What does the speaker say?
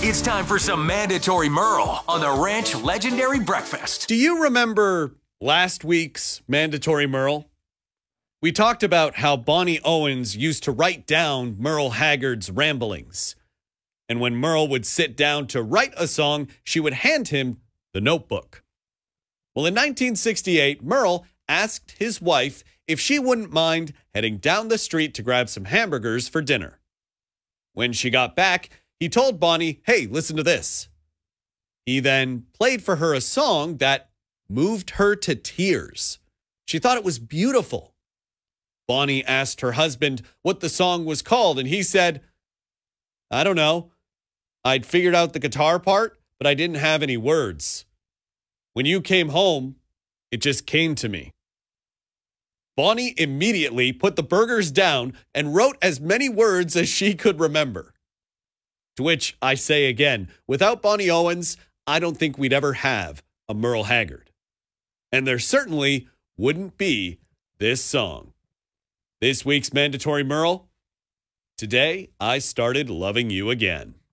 It's time for some mandatory Merle on the Ranch Legendary Breakfast. Do you remember last week's mandatory Merle? We talked about how Bonnie Owens used to write down Merle Haggard's ramblings. And when Merle would sit down to write a song, she would hand him the notebook. Well, in 1968, Merle asked his wife if she wouldn't mind heading down the street to grab some hamburgers for dinner. When she got back, he told Bonnie, hey, listen to this. He then played for her a song that moved her to tears. She thought it was beautiful. Bonnie asked her husband what the song was called, and he said, I don't know. I'd figured out the guitar part, but I didn't have any words. When you came home, it just came to me. Bonnie immediately put the burgers down and wrote as many words as she could remember. To which I say again, without Bonnie Owens, I don't think we'd ever have a Merle Haggard. And there certainly wouldn't be this song. This week's Mandatory Merle, Today I Started Loving You Again.